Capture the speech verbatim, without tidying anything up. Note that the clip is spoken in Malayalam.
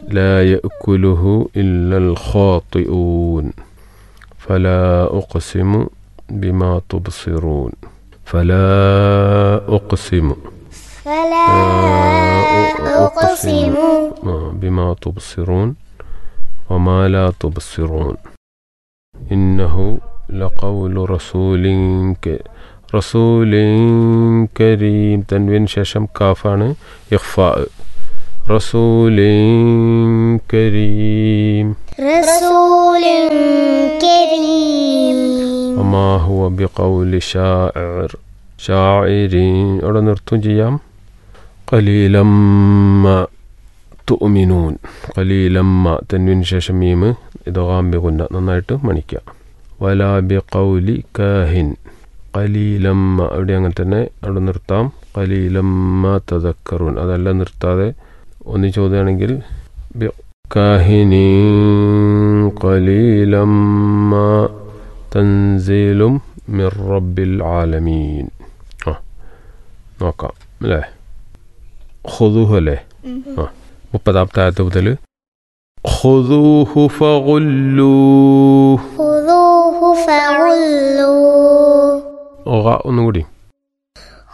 لا يأكله إلا الخاطئون فلا أقسم بما تبصرون فلا أقسم فلا أقسم بما تبصرون وما لا تبصرون إنه لقول رسول ك- رسول كريم تنوين ششم كافان إخفاء رسول كريم رسول كريم وما هو بقول شاعر شاعر അവിടെ നിർത്തും ചെയ്യാം قليلا ما تؤمنون قليلا ما تنوين ശേഷം മീം ഇദ്ഗാം ബിഗുന്ന നന്നായിട്ട് മണിക്കുക വലാ ബിഖൗലി കാഹിൻ قليلا ما അവിടെ അങ്ങനെ തന്നെ അവിടെ നിർത്താം قليلا ما تذكرون അതല്ല നിർത്താതെ ഒന്ന് ചോദ്യമാണെങ്കിൽ കാഹിൻ قليلا ما تنزيل من رب العالمين ആ നോക്കാം അല്ലേ خذوه അല്ലേ ആ മുപ്പതാമത്തെ ആയത്ത് മുതൽ خذوه فغلوه خذوه فغلوه غ ഒന്നും കൂടി